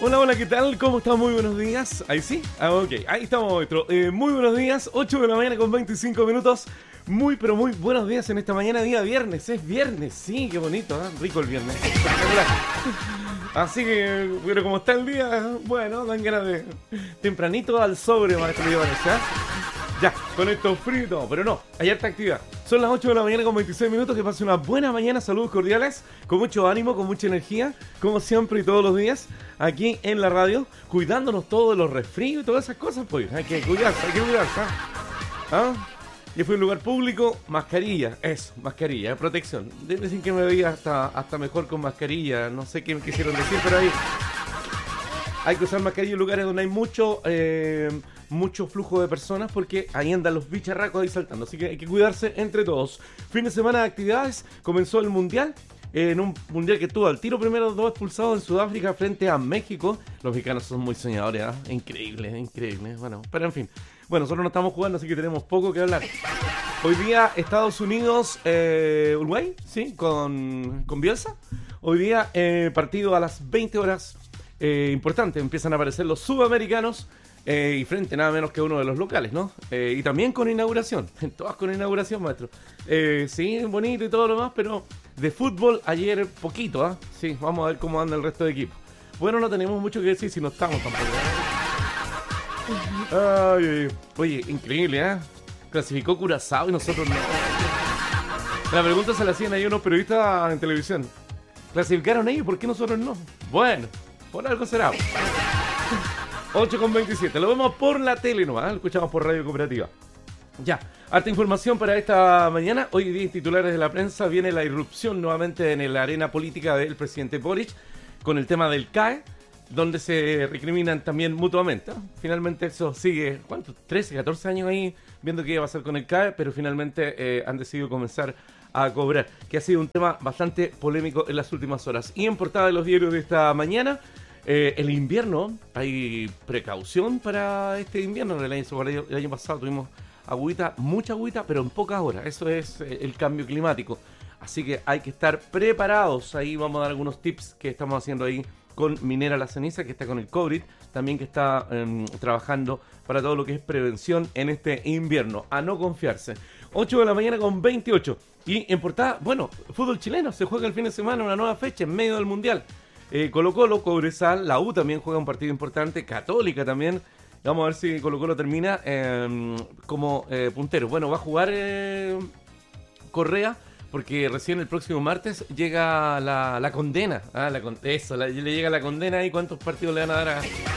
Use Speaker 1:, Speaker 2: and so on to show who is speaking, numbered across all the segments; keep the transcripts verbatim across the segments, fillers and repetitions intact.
Speaker 1: Hola, hola, ¿qué tal? ¿Cómo están? Muy buenos días. Ahí sí, ah, ok, ahí estamos, maestro. Eh, muy buenos días, ocho de la mañana con veinticinco minutos. Muy, pero muy buenos días en esta mañana, día viernes. Es viernes, sí, qué bonito, ¿eh? Rico el viernes. Espectacular. Así que, pero como está el día, bueno, dan ganas de tempranito al sobre, maestro Iván, ¿ya? Ya, con esto frío y todo, pero no, hay harta actividad. Son las ocho de la mañana con veintiséis minutos, que pase una buena mañana, saludos cordiales, con mucho ánimo, con mucha energía, como siempre y todos los días, aquí en la radio, cuidándonos todos de los resfríos y todas esas cosas, pues, hay que cuidarse, hay que cuidarse, ¿ah? ¿Ah? Y fui a un lugar público, mascarilla, eso, mascarilla, protección. Dicen que me veía hasta, hasta mejor con mascarilla, no sé qué me quisieron decir, pero ahí hay que usar mascarilla en lugares donde hay mucho... Eh, mucho flujo de personas, porque ahí andan los bicharracos ahí saltando, así que hay que cuidarse entre todos. Fin de semana de actividades, comenzó el Mundial, eh, en un Mundial que tuvo al tiro primero dos expulsados en Sudáfrica frente a México. Los mexicanos son muy soñadores, ¿eh? Increíble, increíble, bueno, pero en fin. Bueno, nosotros no estamos jugando, así que tenemos poco que hablar. Hoy día Estados Unidos, eh, Uruguay, sí, con, con Bielsa. Hoy día eh, partido a las veinte horas, eh, importante, empiezan a aparecer los sudamericanos. Eh, y frente nada menos que uno de los locales, ¿no? Eh, y también con inauguración, todas con inauguración, maestro. Eh, sí, bonito y todo lo demás, pero de fútbol ayer poquito, ¿ah? ¿eh? Sí, vamos a ver cómo anda el resto de equipos. Bueno, no tenemos mucho que decir si no estamos tampoco. Ay, ay, oye, increíble, ¿eh? Clasificó Curazao y nosotros no. La pregunta se la hacían ahí unos periodistas en televisión. ¿Clasificaron ellos? ¿Por qué nosotros no? Bueno, por algo será. ocho con veintisiete, lo vemos por la tele nomás, lo escuchamos por Radio Cooperativa. Ya, harta información para esta mañana. Hoy día en titulares de la prensa viene la irrupción nuevamente en la arena política del presidente Boric con el tema del C A E, donde se recriminan también mutuamente. Finalmente eso sigue, ¿cuánto? trece, catorce años ahí viendo qué iba a pasar con el C A E, pero finalmente eh, han decidido comenzar a cobrar, que ha sido un tema bastante polémico en las últimas horas. Y en portada de los diarios de esta mañana, Eh, el invierno, hay precaución para este invierno. El año, el año pasado tuvimos agüita, mucha agüita, pero en pocas horas. Eso es eh, el cambio climático. Así que hay que estar preparados. Ahí vamos a dar algunos tips que estamos haciendo ahí con Minera La Ceniza, que está con el COVID, también que está eh, trabajando para todo lo que es prevención en este invierno. A no confiarse. ocho de la mañana con veintiocho. Y en portada, bueno, fútbol chileno. Se juega el fin de semana una nueva fecha en medio del Mundial. Eh, Colo Colo, Cobresal, la U también juega un partido importante, Católica también. Vamos a ver si Colo Colo termina eh, como eh, puntero. Bueno, va a jugar eh, Correa, porque recién el próximo martes llega la, la condena. Ah, la, eso, la, le llega la condena y cuántos partidos le van a dar a...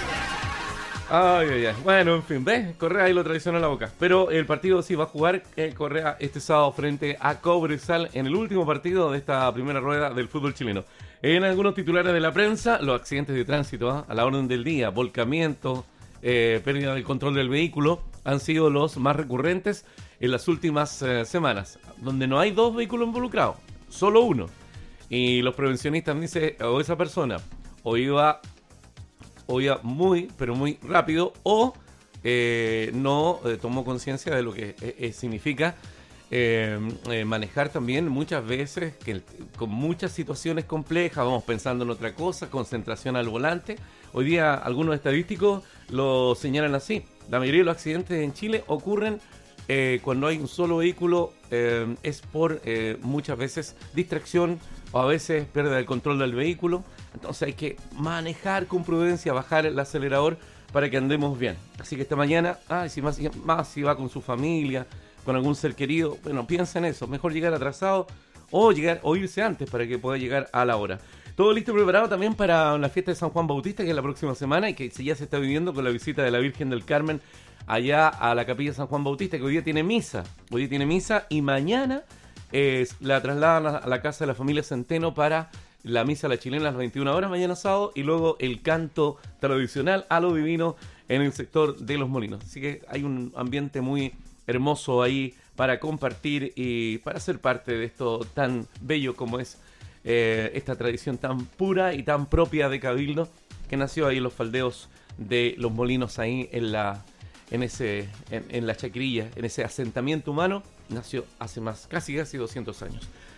Speaker 1: Ay, ay, ay. Bueno, en fin, ¿ves? Correa ahí lo traiciona la boca. Pero el partido sí va a jugar eh, Correa este sábado frente a Cobresal en el último partido de esta primera rueda del fútbol chileno. En algunos titulares de la prensa, los accidentes de tránsito ¿eh? a la orden del día, volcamiento, eh, pérdida del control del vehículo, han sido los más recurrentes en las últimas eh, semanas, donde no hay dos vehículos involucrados, solo uno. Y los prevencionistas dicen, o esa persona o iba, o iba muy, pero muy rápido, o eh, no eh, tomó conciencia de lo que eh, eh, significa Eh, eh, manejar también muchas veces que, con muchas situaciones complejas. Vamos pensando en otra cosa, concentración al volante. Hoy día algunos estadísticos lo señalan así: la mayoría de los accidentes en Chile ocurren eh, cuando hay un solo vehículo, eh, es por eh, muchas veces distracción o a veces pérdida del control del vehículo. Entonces hay que manejar con prudencia, bajar el acelerador para que andemos bien. Así que esta mañana, ah, si más, más si va con su familia, con algún ser querido, bueno, piensa en eso, mejor llegar atrasado o llegar o irse antes para que pueda llegar a la hora. Todo listo y preparado también para la fiesta de San Juan Bautista, que es la próxima semana y que ya se está viviendo con la visita de la Virgen del Carmen allá a la capilla de San Juan Bautista, que hoy día tiene misa, hoy día tiene misa y mañana eh, la trasladan a la casa de la familia Centeno para la misa a la chilena a las veintiuna horas mañana sábado y luego el canto tradicional a lo divino en el sector de Los Molinos. Así que hay un ambiente muy hermoso ahí para compartir y para ser parte de esto tan bello como es eh, esta tradición tan pura y tan propia de Cabildo, que nació ahí en los faldeos de Los Molinos, ahí en la en ese en, en la Chacrilla, en ese asentamiento humano, nació hace más, casi casi doscientos años.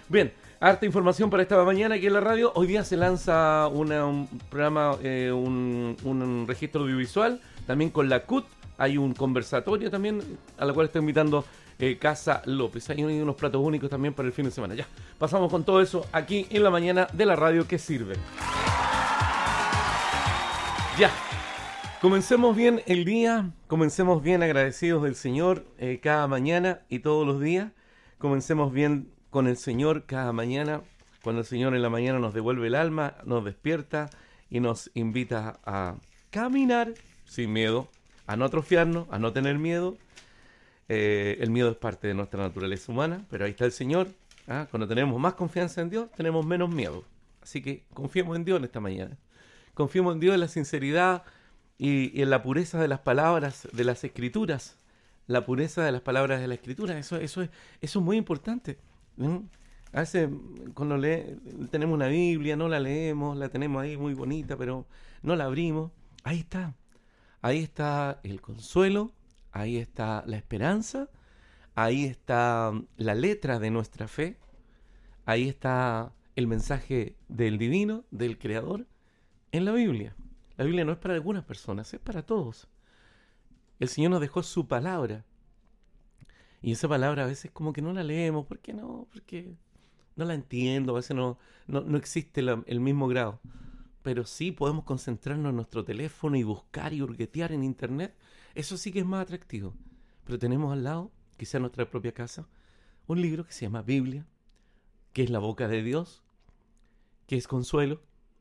Speaker 1: Bien, harta información para esta mañana aquí en la radio. Hoy día se lanza una, un programa, eh, un, un registro audiovisual, también con la C U T. Hay un conversatorio también, a la cual está invitando eh, Casa López. Hay unos platos únicos también para el fin de semana. Ya, pasamos con todo eso aquí en la mañana de la radio que sirve. Ya, comencemos bien el día, comencemos bien agradecidos del Señor eh, cada mañana y todos los días. Comencemos bien con el Señor cada mañana, cuando el Señor en la mañana nos devuelve el alma, nos despierta y nos invita a caminar sin miedo, a no atrofiarnos, a no tener miedo. Eh, el miedo es parte de nuestra naturaleza humana, pero ahí está el Señor. ¿Ah? Cuando tenemos más confianza en Dios, tenemos menos miedo. Así que confiemos en Dios en esta mañana. Confiemos en Dios en la sinceridad y, y en la pureza de las palabras de las Escrituras. La pureza de las palabras de la Escritura, eso, eso, es, eso es muy importante. ¿Mm? A veces cuando lee, tenemos una Biblia, no la leemos, la tenemos ahí muy bonita, pero no la abrimos. Ahí está. Ahí está el consuelo, ahí está la esperanza, ahí está la letra de nuestra fe, ahí está el mensaje del divino, del Creador, en la Biblia. La Biblia no es para algunas personas, es para todos. El Señor nos dejó su palabra. Y esa palabra a veces como que no la leemos. ¿Por qué no? Porque no la entiendo, a veces no, no, no existe la, el mismo grado. Pero sí podemos concentrarnos en nuestro teléfono y buscar y hurguetear en internet. Eso sí que es más atractivo. Pero tenemos al lado, quizá en nuestra propia casa, un libro que se llama Biblia, que es la boca de Dios, que es consuelo,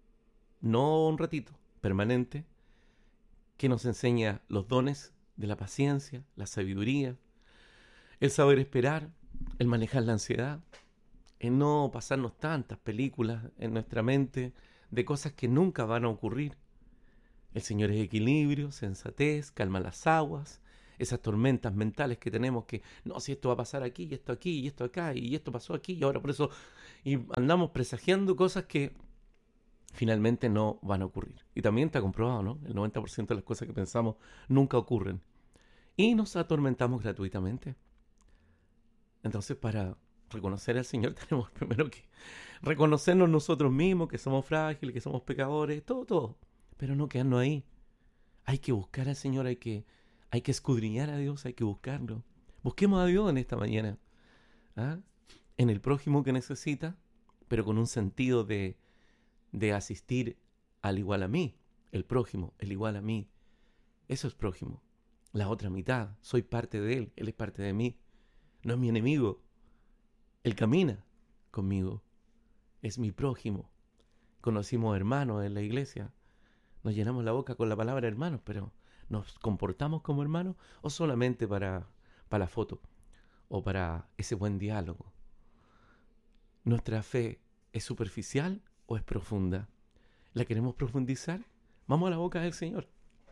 Speaker 1: no un ratito, permanente, que nos enseña los dones de la paciencia, la sabiduría, el saber esperar, el manejar la ansiedad, el no pasarnos tantas películas en nuestra mente de cosas que nunca van a ocurrir. El Señor es equilibrio, sensatez, calma las aguas, esas tormentas mentales que tenemos que, no, si esto va a pasar aquí, y esto aquí, y esto acá, y esto pasó aquí, y ahora por eso, y andamos presagiando cosas que finalmente no van a ocurrir. Y también está comprobado, ¿no? El noventa por ciento de las cosas que pensamos nunca ocurren. Y nos atormentamos gratuitamente. Entonces, para reconocer al Señor tenemos primero que reconocernos nosotros mismos, que somos frágiles, que somos pecadores, todo, todo. Pero no quedarnos ahí. Hay que buscar al Señor, hay que, hay que escudriñar a Dios, hay que buscarlo. Busquemos a Dios en esta mañana. ¿Ah? En el prójimo que necesita, pero con un sentido de, de asistir al igual a mí. El prójimo, el igual a mí. Eso es prójimo. La otra mitad, soy parte de Él, Él es parte de mí. No es mi enemigo. Él camina conmigo. Es mi prójimo. Conocimos hermanos en la iglesia. Nos llenamos la boca con la palabra hermanos, pero ¿nos comportamos como hermanos o solamente para, para la foto o para ese buen diálogo? ¿Nuestra fe es superficial o es profunda? ¿La queremos profundizar? Vamos a la boca del Señor.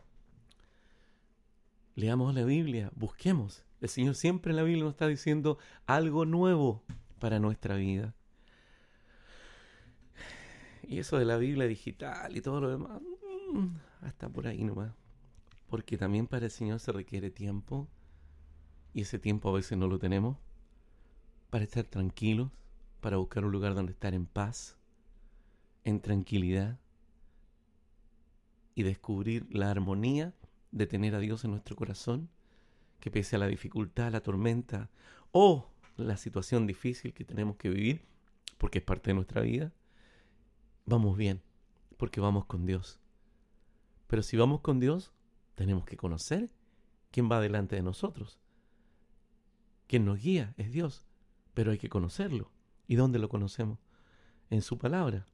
Speaker 1: Leamos la Biblia, busquemos. El Señor siempre en la Biblia nos está diciendo algo nuevo para nuestra vida. Y eso de la Biblia digital y todo lo demás, mmm, hasta por ahí nomás. Porque también para el Señor se requiere tiempo, y ese tiempo a veces no lo tenemos, para estar tranquilos, para buscar un lugar donde estar en paz, en tranquilidad, y descubrir la armonía de tener a Dios en nuestro corazón, que pese a la dificultad, la tormenta o la situación difícil que tenemos que vivir, porque es parte de nuestra vida, vamos bien, porque vamos con Dios. Pero si vamos con Dios, tenemos que conocer quién va delante de nosotros. Quien nos guía es Dios, pero hay que conocerlo. ¿Y dónde lo conocemos? En su palabra.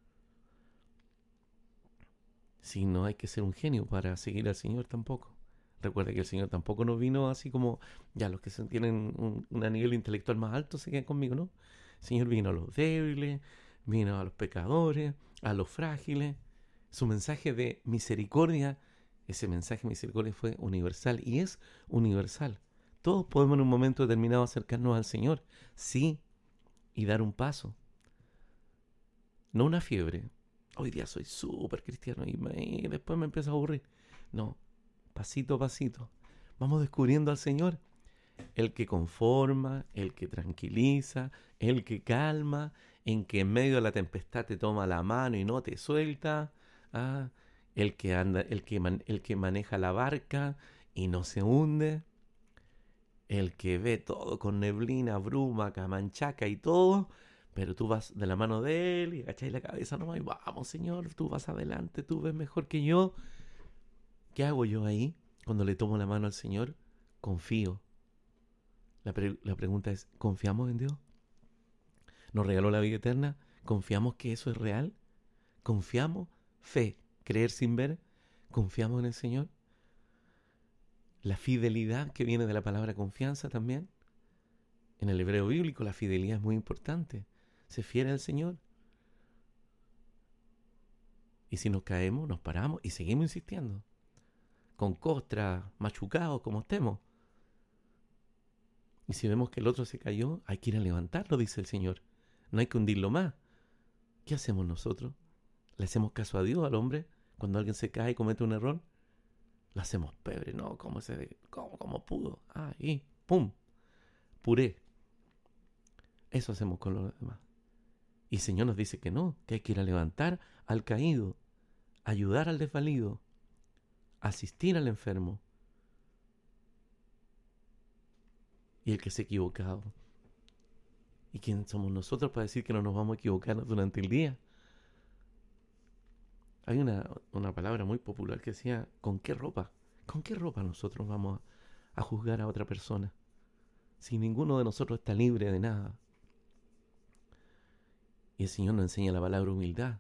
Speaker 1: Si no hay que ser un genio para seguir al Señor tampoco. Recuerda que el Señor tampoco nos vino así como, ya los que tienen un, un nivel intelectual más alto se quedan conmigo, ¿no? El Señor vino a los débiles, vino a los pecadores, a los frágiles. Su mensaje de misericordia, ese mensaje de misericordia fue universal y es universal. Todos podemos en un momento determinado acercarnos al Señor, sí, y dar un paso. No una fiebre. Hoy día soy súper cristiano y, me, y después me empiezo a aburrir. No, pasito a pasito. Vamos descubriendo al Señor. el que conforma, el que tranquiliza, el que calma, en que en medio de la tempestad te toma la mano y no te suelta, ¿ah? el que anda, el que man, el que maneja la barca y no se hunde, el que ve todo con neblina, bruma, camanchaca y todo, pero tú vas de la mano de él y agacháis la cabeza nomás y vamos, Señor, tú vas adelante, tú ves mejor que yo. ¿Qué hago yo ahí cuando le tomo la mano al Señor? Confío. La, pre- la pregunta es, ¿confiamos en Dios? ¿Nos regaló la vida eterna? ¿Confiamos que eso es real? ¿Confiamos? Fe, creer sin ver. ¿Confiamos en el Señor? La fidelidad que viene de la palabra confianza también. En el hebreo bíblico la fidelidad es muy importante. Se fiere al Señor. Y si nos caemos, nos paramos y seguimos insistiendo. Con costra, machucados, como estemos. Y si vemos que el otro se cayó, hay que ir a levantarlo, dice el Señor. No hay que hundirlo más. ¿Qué hacemos nosotros? ¿Le hacemos caso a Dios, al hombre? Cuando alguien se cae y comete un error, lo hacemos pebre, ¿no? ¿Cómo, se, cómo, cómo pudo? Ah, y ¡pum! Puré. Eso hacemos con los demás. Y el Señor nos dice que no, que hay que ir a levantar al caído, ayudar al desvalido, asistir al enfermo. Y el que se ha equivocado. ¿Y quién somos nosotros para decir que no nos vamos a equivocar durante el día? Hay una, una palabra muy popular que decía, ¿con qué ropa? ¿Con qué ropa nosotros vamos a, a juzgar a otra persona? Si ninguno de nosotros está libre de nada. Y el Señor nos enseña la palabra humildad,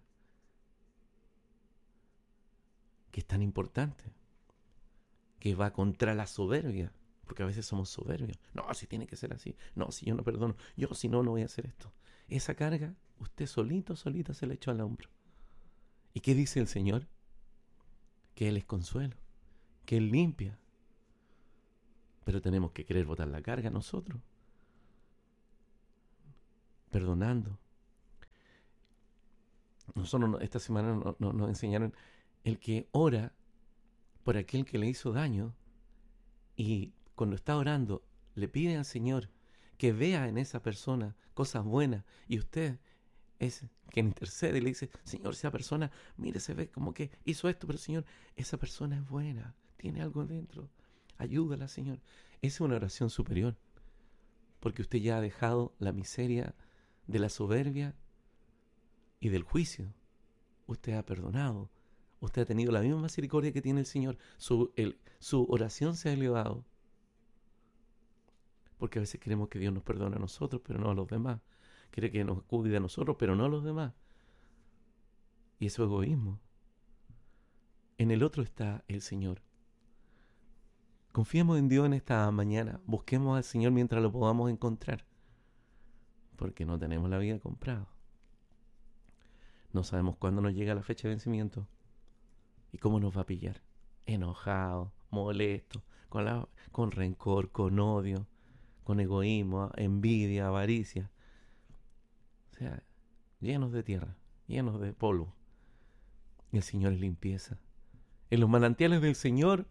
Speaker 1: que es tan importante, que va contra la soberbia, porque a veces somos soberbios. No, si tiene que ser así. No, si yo no perdono. Yo si no, no voy a hacer esto. Esa carga, usted solito, solita se la echó al hombro. ¿Y qué dice el Señor? Que Él es consuelo, que Él limpia. Pero tenemos que querer botar la carga nosotros, perdonando. Nosotros esta semana nos, nos, nos enseñaron el que ora por aquel que le hizo daño y cuando está orando le pide al Señor que vea en esa persona cosas buenas y usted es quien intercede y le dice, Señor, esa persona, mire, se ve como que hizo esto, pero Señor, esa persona es buena, tiene algo dentro, ayúdala, Señor. Esa es una oración superior, porque usted ya ha dejado la miseria de la soberbia y del juicio. Usted ha perdonado, usted ha tenido la misma misericordia que tiene el Señor, su, el, su oración se ha elevado. Porque a veces queremos que Dios nos perdone a nosotros, pero no a los demás. Quiere que nos cuide a nosotros, pero no a los demás. Y eso es egoísmo. En el otro está el Señor. Confiemos en Dios en esta mañana. Busquemos al Señor mientras lo podamos encontrar. Porque no tenemos la vida comprada. No sabemos cuándo nos llega la fecha de vencimiento. Y cómo nos va a pillar. Enojado, molesto, con, la, con rencor, con odio, con egoísmo, envidia, avaricia. O sea, llenos de tierra, llenos de polvo. Y el Señor es limpieza. En los manantiales del Señor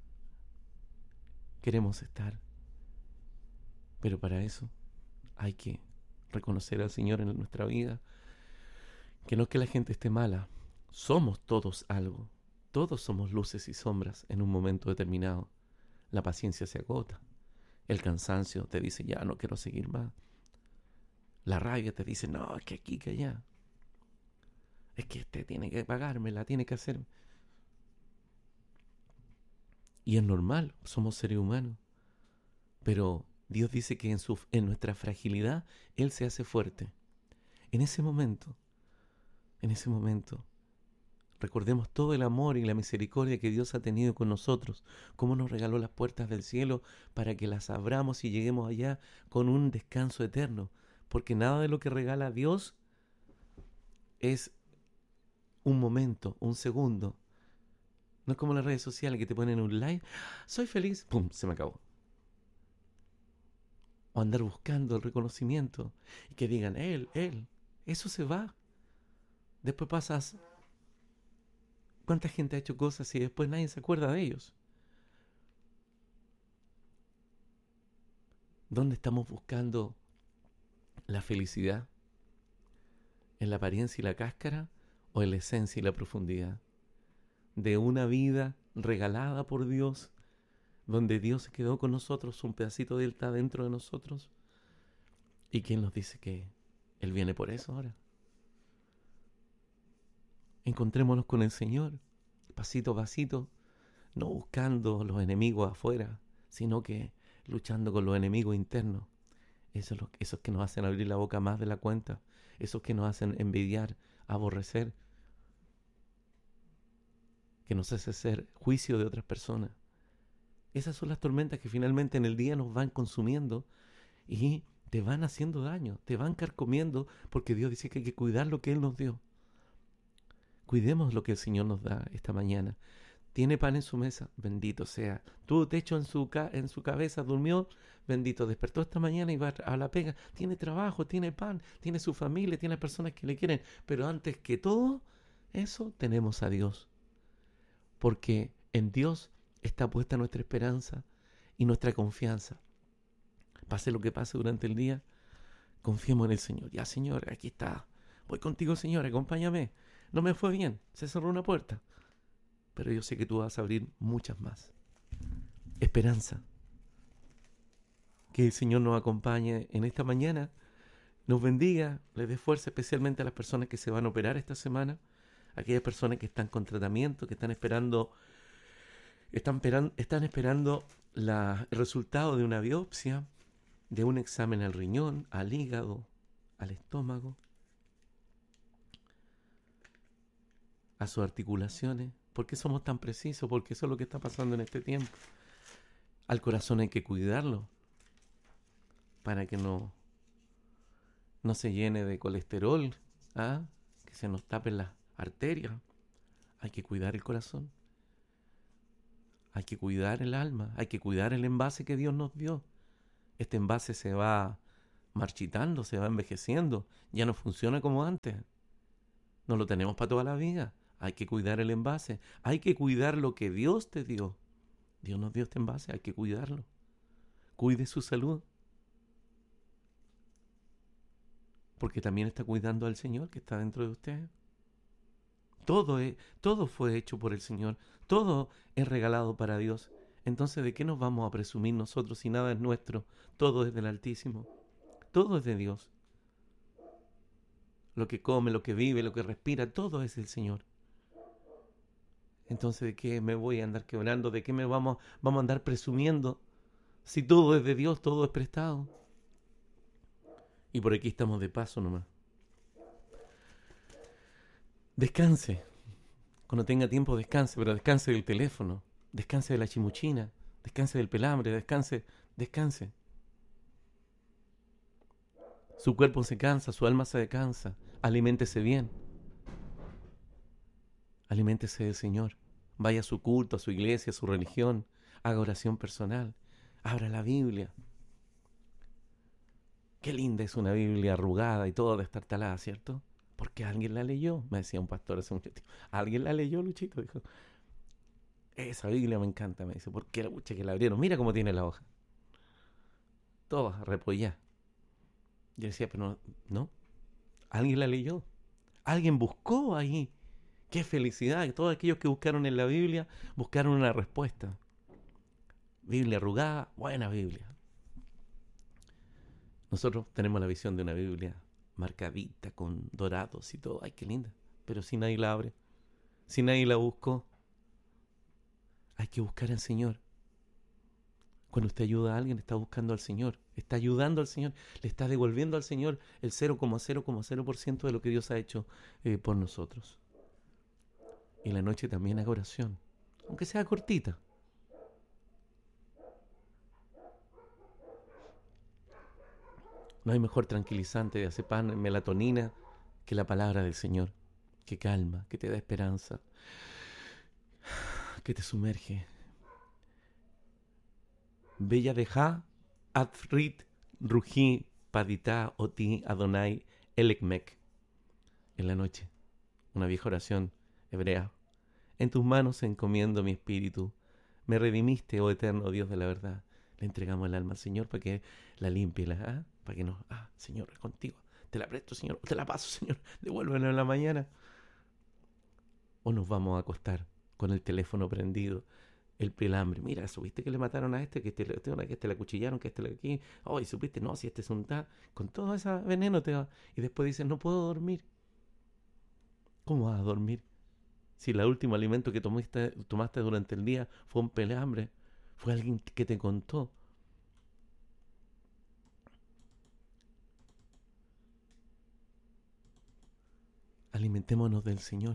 Speaker 1: queremos estar. Pero para eso hay que reconocer al Señor en nuestra vida. Que no es que la gente esté mala. Somos todos algo. Todos somos luces y sombras en un momento determinado. La paciencia se agota. El cansancio te dice, ya no quiero seguir más. La rabia te dice, no, es que aquí, que allá. Es que este tiene que pagármela, tiene que hacer. Y es normal, somos seres humanos. Pero Dios dice que en, su, en nuestra fragilidad Él se hace fuerte. En ese momento, en ese momento, recordemos todo el amor y la misericordia que Dios ha tenido con nosotros, cómo nos regaló las puertas del cielo para que las abramos y lleguemos allá con un descanso eterno. Porque nada de lo que regala Dios es un momento, un segundo. No es como las redes sociales que te ponen un like, soy feliz, pum, se me acabó. O andar buscando el reconocimiento y que digan, él, él, eso se va. Después pasas, ¿cuánta gente ha hecho cosas y después nadie se acuerda de ellos? ¿Dónde estamos buscando la felicidad? ¿En la apariencia y la cáscara o en la esencia y la profundidad? De una vida regalada por Dios, donde Dios se quedó con nosotros, un pedacito de Él está dentro de nosotros. ¿Y quién nos dice que Él viene por eso ahora? Encontrémonos con el Señor, pasito a pasito, no buscando los enemigos afuera, sino que luchando con los enemigos internos. Esos, los, esos que nos hacen abrir la boca más de la cuenta, esos que nos hacen envidiar, aborrecer, que nos hace hacer juicio de otras personas. Esas son las tormentas que finalmente en el día nos van consumiendo y te van haciendo daño, te van carcomiendo, porque Dios dice que hay que cuidar lo que Él nos dio. Cuidemos lo que el Señor nos da esta mañana. ¿Tiene pan en su mesa? Bendito sea. ¿Tuvo techo en su, ca- en su cabeza? ¿Durmió? Bendito. Despertó esta mañana y va a la pega. Tiene trabajo, tiene pan, tiene su familia, tiene personas que le quieren. Pero antes que todo eso, tenemos a Dios. Porque en Dios está puesta nuestra esperanza y nuestra confianza. Pase lo que pase durante el día, confiemos en el Señor. Ya, Señor, aquí está. Voy contigo, Señor, acompáñame. No me fue bien, se cerró una puerta, pero yo sé que tú vas a abrir muchas más. Esperanza. Que el Señor nos acompañe en esta mañana, nos bendiga, les dé fuerza especialmente a las personas que se van a operar esta semana, aquellas personas que están con tratamiento, que están esperando, están, peran, están esperando la, el resultado de una biopsia, de un examen al riñón, al hígado, al estómago, a sus articulaciones. ¿Por qué somos tan precisos? Porque eso es lo que está pasando en este tiempo. Al corazón hay que cuidarlo para que no, no se llene de colesterol, ¿ah? Que se nos tapen las arterias. Hay que cuidar el corazón. Hay que cuidar el alma. Hay que cuidar el envase que Dios nos dio. Este envase se va marchitando, se va envejeciendo. Ya no funciona como antes. No lo tenemos para toda la vida. Hay que cuidar el envase. Hay que cuidar lo que Dios te dio. Dios nos dio este envase, hay que cuidarlo. Cuide su salud. Porque también está cuidando al Señor que está dentro de usted. Todo, es, todo fue hecho por el Señor. Todo es regalado para Dios. Entonces, ¿de qué nos vamos a presumir nosotros si nada es nuestro? Todo es del Altísimo. Todo es de Dios. Lo que come, lo que vive, lo que respira, todo es del Señor. Entonces, ¿de qué me voy a andar quebrando? ¿De qué me vamos, vamos a andar presumiendo? Si todo es de Dios, todo es prestado. Y por aquí estamos de paso nomás. Descanse. Cuando tenga tiempo, descanse, pero descanse del teléfono, descanse de la chimuchina, descanse del pelambre, descanse, descanse. Su cuerpo se cansa, su alma se cansa. Aliméntese bien. Aliméntese del Señor. Vaya a su culto, a su iglesia, a su religión. Haga oración personal. Abra la Biblia. Qué linda es una Biblia arrugada y toda destartalada, ¿cierto? Porque alguien la leyó, me decía un pastor hace mucho tiempo. ¿Alguien la leyó, Luchito? Dijo, esa Biblia me encanta, me dice. ¿Por qué la pucha que la abrieron? Mira cómo tiene la hoja. Toda repollada. Yo decía, pero no, no. Alguien la leyó. Alguien buscó ahí. Qué felicidad. Todos aquellos que buscaron en la Biblia buscaron una respuesta. Biblia arrugada, buena Biblia. Nosotros tenemos la visión de una Biblia marcadita con dorados y todo. Ay, qué linda. Pero si nadie la abre, si nadie la buscó, hay que buscar al Señor. Cuando usted ayuda a alguien, está buscando al Señor. Está ayudando al Señor. Le está devolviendo al Señor el cero coma cero coma cero por ciento de lo que Dios ha hecho eh, por nosotros. Y en la noche también haga oración. Aunque sea cortita. No hay mejor tranquilizante de azepam, melatonina, que la palabra del Señor, que calma, que te da esperanza, que te sumerge. Bella deja, adfrit, rují, padita, oti, adonai, elekmek. En la noche, una vieja oración hebrea. En tus manos encomiendo mi espíritu. Me redimiste, oh eterno Dios de la verdad. Le entregamos el alma al Señor para que la limpie, la, ¿ah? Para que nos, ah, Señor, es contigo. Te la presto, Señor, te la paso, Señor. Devuélvela en la mañana. O nos vamos a acostar con el teléfono prendido, el pelambre. Mira, ¿supiste que le mataron a este? Que este, este, que este le acuchillaron, que este le aquí. Oh, y supiste, no, si este es un ta. Con todo ese veneno te va. Y después dices, no puedo dormir. ¿Cómo vas a dormir? Si el último alimento que tomaste, tomaste durante el día fue un pelambre, fue alguien que te contó. Alimentémonos del Señor.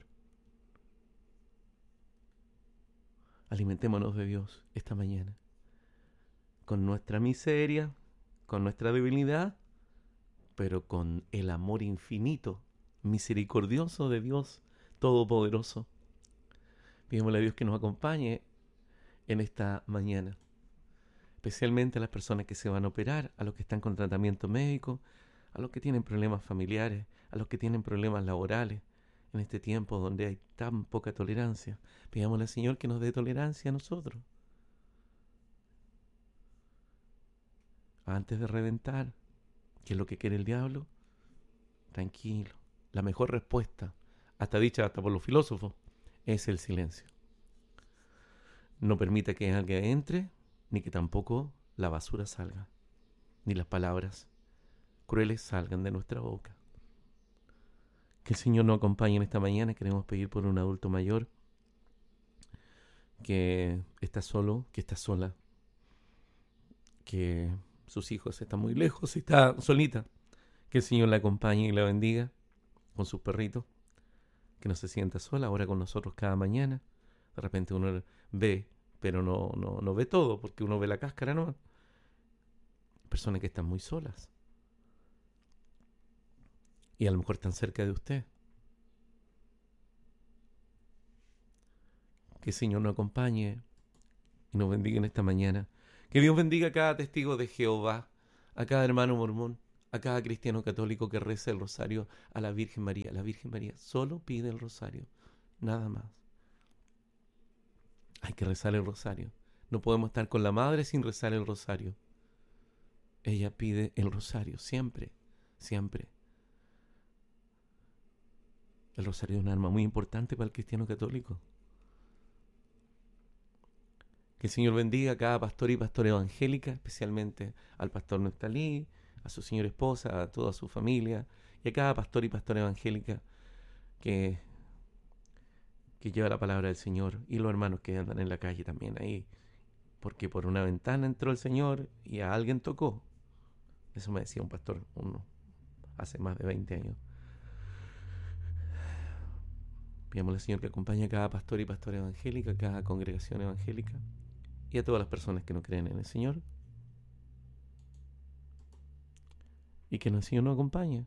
Speaker 1: Alimentémonos de Dios esta mañana. Con nuestra miseria, con nuestra debilidad, pero con el amor infinito, misericordioso de Dios Todopoderoso. Pidémosle a Dios que nos acompañe en esta mañana. Especialmente a las personas que se van a operar, a los que están con tratamiento médico, a los que tienen problemas familiares, a los que tienen problemas laborales, en este tiempo donde hay tan poca tolerancia. Pidámosle al Señor que nos dé tolerancia a nosotros. Antes de reventar, que es lo que quiere el diablo, tranquilo. La mejor respuesta, hasta dicha hasta por los filósofos, es el silencio. No permita que alguien entre, ni que tampoco la basura salga, ni las palabras crueles salgan de nuestra boca. Que el Señor nos acompañe en esta mañana. Queremos pedir por un adulto mayor que está solo, que está sola, que sus hijos están muy lejos, está solita. Que el Señor la acompañe y la bendiga con sus perritos. Que no se sienta sola, ahora con nosotros cada mañana. De repente uno ve, pero no, no, no ve todo, porque uno ve la cáscara, ¿no? Personas que están muy solas. Y a lo mejor están cerca de usted. Que el Señor nos acompañe y nos bendiga en esta mañana. Que Dios bendiga a cada testigo de Jehová, a cada hermano mormón, a cada cristiano católico que reza el rosario a la Virgen María. La Virgen María solo pide el rosario, nada más. Hay que rezar el rosario. No podemos estar con la Madre sin rezar el rosario. Ella pide el rosario, siempre, siempre. El rosario es un arma muy importante para el cristiano católico. Que el Señor bendiga a cada pastor y pastora evangélica, especialmente al pastor Neftalí, a su señora esposa, a toda su familia, y a cada pastor y pastora evangélica que, que lleva la palabra del Señor, y los hermanos que andan en la calle también ahí, porque por una ventana entró el Señor y a alguien tocó. Eso me decía un pastor uno, hace más de veinte años. Pidámosle al Señor que acompañe a cada pastor y pastora evangélica, a cada congregación evangélica y a todas las personas que no creen en el Señor. Y que el Señor nos acompañe.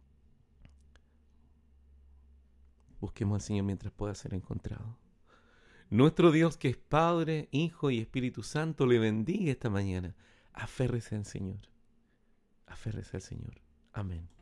Speaker 1: Busquemos al Señor mientras pueda ser encontrado. Nuestro Dios, que es Padre, Hijo y Espíritu Santo, le bendiga esta mañana. Aférrese al Señor. Aférrese al Señor. Amén.